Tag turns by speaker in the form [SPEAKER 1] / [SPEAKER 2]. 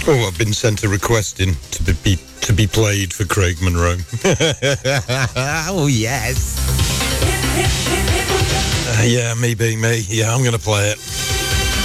[SPEAKER 1] Oh, I've been sent a request in to be played for Craig Monroe. Oh, yes. Yeah, me being me. Yeah, I'm going to play it.